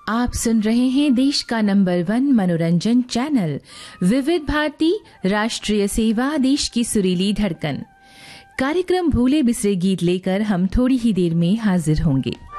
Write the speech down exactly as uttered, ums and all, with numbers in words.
आप सुन रहे हैं देश का नंबर वन मनोरंजन चैनल विविध भारती राष्ट्रीय सेवा, देश की सुरीली धड़कन। कार्यक्रम भूले बिसरे गीत लेकर हम थोड़ी ही देर में हाजिर होंगे।